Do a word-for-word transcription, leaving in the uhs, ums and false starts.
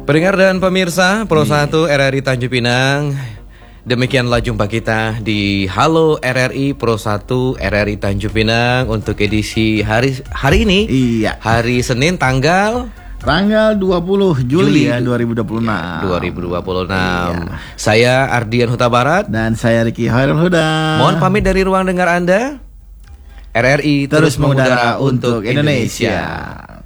Pendengar dan pemirsa Pro satu R R I Tanjung Pinang, demikianlah jumpa kita di Halo R R I Pro satu R R I Tanjung Pinang untuk edisi hari hari ini. Iya. Hari Senin tanggal Tanggal dua puluh Juli, Juli ya dua ribu dua puluh enam. dua ribu dua puluh enam. Iya. Saya Ardian Huta Barat dan saya Riki Hoirul Huda. Mohon pamit dari ruang dengar Anda. R R I terus, terus mengudara untuk Indonesia. Indonesia.